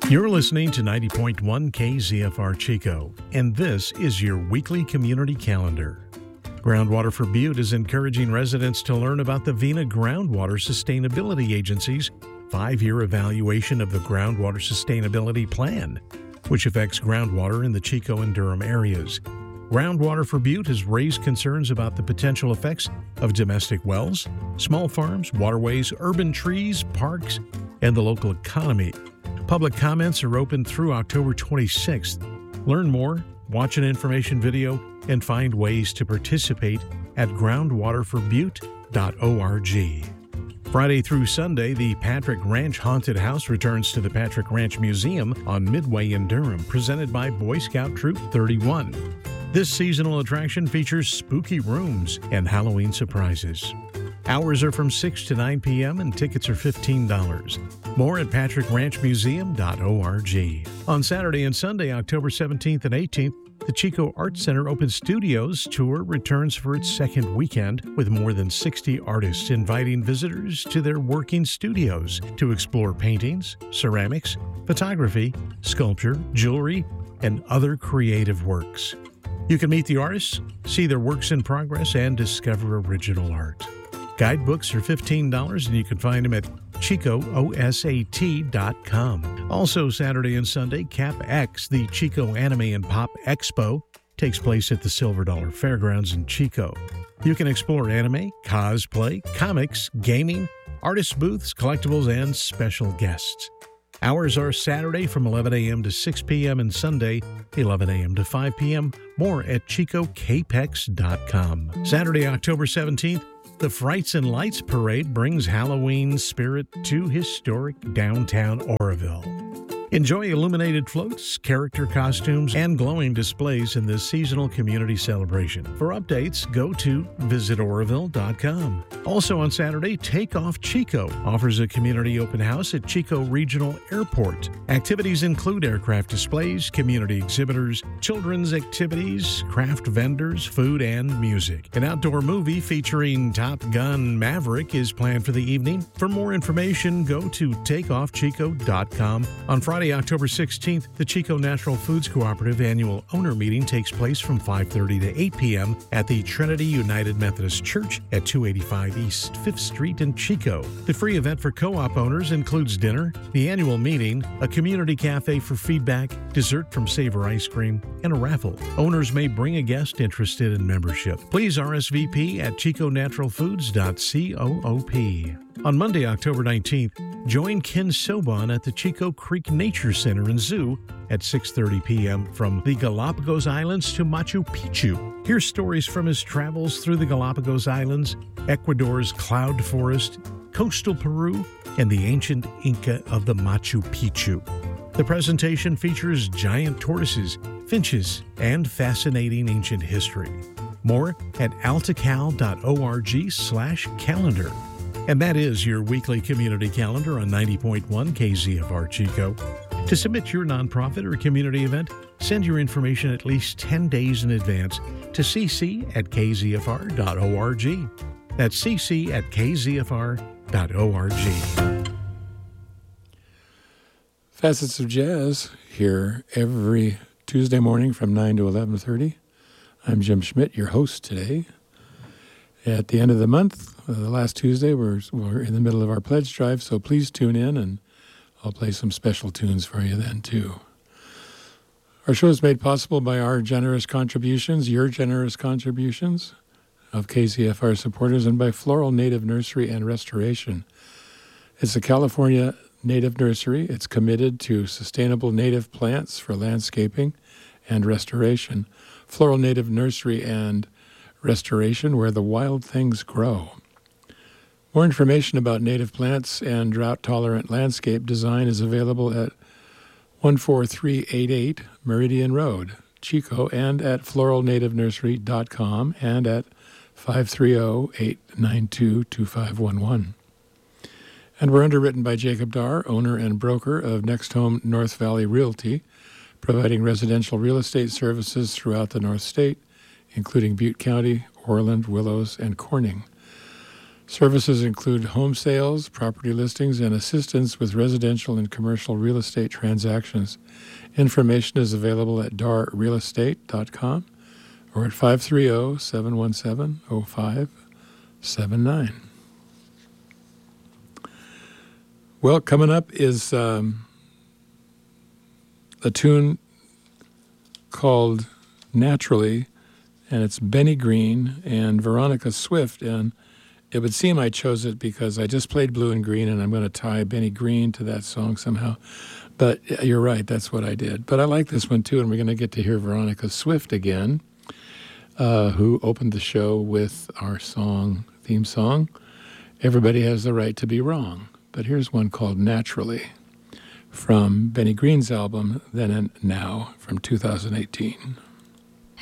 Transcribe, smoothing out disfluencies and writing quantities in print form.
You're listening to 90.1 KZFR Chico, and this is your weekly community calendar. Groundwater for Butte is encouraging residents to learn about the VENA Groundwater Sustainability Agency's 5-year evaluation of the Groundwater Sustainability Plan, which affects groundwater in the Chico and Durham areas. Groundwater for Butte has raised concerns about the potential effects of domestic wells, small farms, waterways, urban trees, parks, and the local economy. Public comments are open through October 26th. Learn more, watch an information video, and find ways to participate at groundwaterforbutte.org. Friday through Sunday, the Patrick Ranch Haunted House returns to the Patrick Ranch Museum on Midway in Durham, presented by Boy Scout Troop 31. This seasonal attraction features spooky rooms and Halloween surprises. Hours are from 6 to 9 p.m. and tickets are $15. More at patrickranchmuseum.org. On Saturday and Sunday, October 17th and 18th, the Chico Art Center Open Studios Tour returns for its second weekend with more than 60 artists inviting visitors to their working studios to explore paintings, ceramics, photography, sculpture, jewelry, and other creative works. You can meet the artists, see their works in progress, and discover original art. Guidebooks are $15, and you can find them at chicoosat.com. Also, Saturday and Sunday, CapX, the Chico Anime and Pop Expo, takes place at the Silver Dollar Fairgrounds in Chico. You can explore anime, cosplay, comics, gaming, artist booths, collectibles, and special guests. Hours are Saturday from 11 a.m. to 6 p.m. and Sunday, 11 a.m. to 5 p.m. More at chicocapex.com. Saturday, October 17th, the Frights and Lights Parade brings Halloween spirit to historic downtown Oroville. Enjoy illuminated floats, character costumes, and glowing displays in this seasonal community celebration. For updates, go to visitoroville.com. Also on Saturday, Take Off Chico offers a community open house at Chico Regional Airport. Activities include aircraft displays, community exhibitors, children's activities, craft vendors, food, and music. An outdoor movie featuring Top Gun Maverick is planned for the evening. For more information, go to takeoffchico.com. On Friday, October 16th, the Chico Natural Foods Cooperative annual owner meeting takes place from 5:30 to 8 p.m. at the Trinity United Methodist Church at 285 East 5th Street in Chico. The free event for co-op owners includes dinner, the annual meeting, a community cafe for feedback, dessert from Savor Ice Cream, and a raffle. Owners may bring a guest interested in membership. Please RSVP at chiconaturalfoods.coop. On Monday, October 19th, join Ken Soban at the Chico Creek Nature Center and Zoo at 6:30 p.m. from the Galapagos Islands to Machu Picchu. Hear stories from his travels through the Galapagos Islands, Ecuador's cloud forest, coastal Peru, and the ancient Inca of the Machu Picchu. The presentation features giant tortoises, finches, and fascinating ancient history. More at altical.org/calendar. And that is your weekly community calendar on 90.1 KZFR Chico. To submit your nonprofit or community event, send your information at least 10 days in advance to cc@kzfr.org. That's cc@kzfr.org. Facets of Jazz here every Tuesday morning from 9 to 11:30. I'm Jim Schmidt, your host today. At the end of the month, the last Tuesday, we're in the middle of our pledge drive, so please tune in, and I'll play some special tunes for you then, too. Our show is made possible by our generous contributions, your generous contributions of KZFR supporters, and by Floral Native Nursery and Restoration. It's a California native nursery. It's committed to sustainable native plants for landscaping and restoration. Floral Native Nursery and Restoration, where the wild things grow. More information about native plants and drought-tolerant landscape design is available at 14388 Meridian Road, Chico, and at floralnativenursery.com and at 530-892-2511. And we're underwritten by Jacob Darr, owner and broker of Next Home North Valley Realty, providing residential real estate services throughout the North State, including Butte County, Orland, Willows, and Corning. Services include home sales, property listings, and assistance with residential and commercial real estate transactions. Information is available at darrealestate.com or at 530-717-0579. Well, coming up is a tune called Naturally, and it's Benny Green and Veronica Swift, and it would seem I chose it because I just played Blue and Green, and I'm going to tie Benny Green to that song somehow. But you're right, that's what I did. But I like this one too, and we're going to get to hear Veronica Swift again, who opened the show with our theme song, Everybody Has the Right to Be Wrong. But here's one called Naturally from Benny Green's album, Then and Now, from 2018.